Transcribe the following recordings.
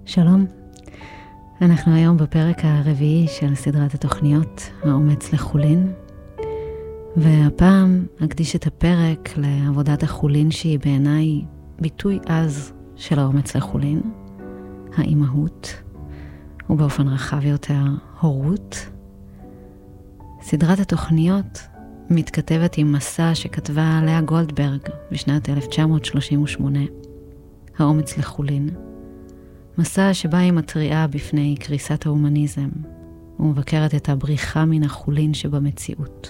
שלום, אנחנו היום בפרק הרביעי של סדרת התוכניות האומץ לחולין, והפעם אקדיש את הפרק לעבודת החולין שהיא בעיניי ביטוי עז של האומץ לחולין, האימהות, ובאופן רחב יותר הורות. סדרת התוכניות מתכתבת עם מסע שכתבה לאה גולדברג בשנת 1938, האומץ לחולין. מסע שבה היא מטריעה בפני קריסת ההומניזם ומבקרת את הבריחה מן החולין שבמציאות.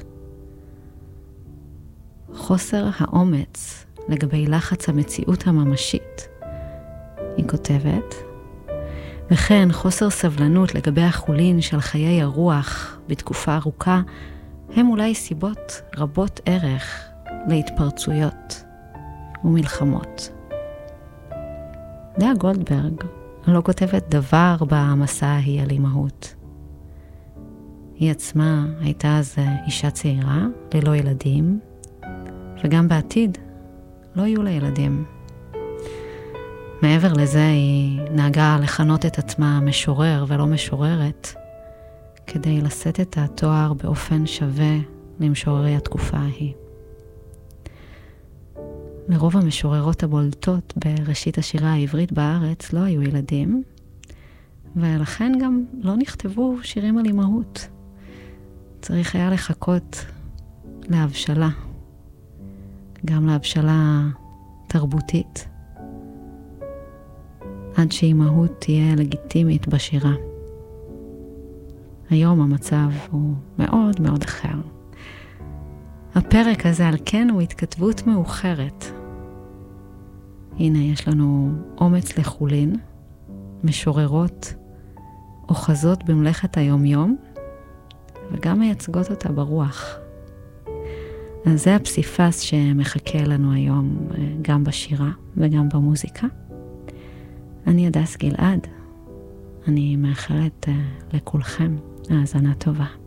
חוסר האומץ לגבי לחץ המציאות הממשית, היא כותבת, וכן חוסר סבלנות לגבי החולין של חיי הרוח בתקופה ארוכה, הם אולי סיבות רבות ערך להתפרצויות ומלחמות. לאה גולדברג לא כותבת דבר במסע ההיא על אימהות. היא עצמה הייתה אז אישה צעירה, ללא ילדים, וגם בעתיד לא יהיו לה ילדים. מעבר לזה היא נהגה לכנות את עצמה משורר ולא משוררת, כדי לשאת את התואר באופן שווה למשוררי התקופה ההיא. לרוב המשוררות הבולטות בראשית השירה העברית בארץ לא היו ילדים, ולכן גם לא נכתבו שירים על אימהות. צריך היה לחכות להבשלה, גם להבשלה תרבותית, עד שאימהות תהיה לגיטימית בשירה. היום המצב הוא מאוד מאוד אחר. הפרק הזה על כן הוא התכתבות מאוחרת. הנה יש לנו אומץ לחולין, משוררות, אוחזות במלאכת היום-יום, וגם מייצגות אותה ברוח. אז זה הפסיפס שמחכה לנו היום, גם בשירה וגם במוזיקה. אני הדס גלעד, אני מאחלת לכולכם האזנה טובה.